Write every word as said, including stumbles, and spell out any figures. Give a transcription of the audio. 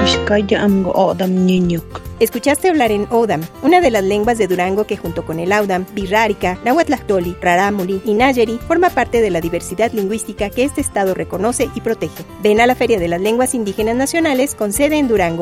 Ishkaya amgo odam niñuk. Escuchaste hablar en Odam, una de las lenguas de Durango que junto con el Audam, Birrárica, Nahuatlactoli, Rarámuri y Nayeri forma parte de la diversidad lingüística que este estado reconoce y protege. Ven a la Feria de las Lenguas Indígenas Nacionales con sede en Durango